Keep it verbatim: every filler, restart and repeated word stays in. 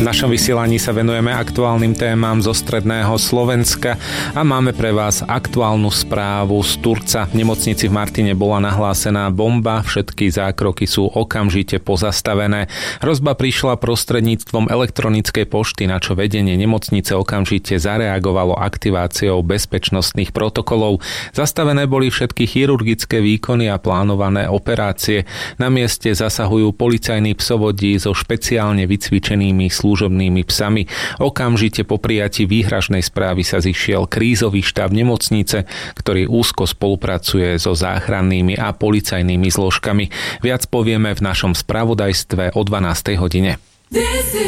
V našom vysielaní sa venujeme aktuálnym témam zo stredného Slovenska a máme pre vás aktuálnu správu z Turca. V nemocnici v Martine bola nahlásená bomba, všetky zákroky sú okamžite pozastavené. Hrozba prišla prostredníctvom elektronickej pošty, na čo vedenie nemocnice okamžite zareagovalo aktiváciou bezpečnostných protokolov. Zastavené boli všetky chirurgické výkony a plánované operácie. Na mieste zasahujú policajní psovodí so špeciálne vycvičenými služobnými psami. Okamžite po prijatí výhražnej správy sa zišiel krízový štáb nemocnice, ktorý úzko spolupracuje so záchrannými a policajnými zložkami. Viac povieme v našom spravodajstve o dvanástej hodine.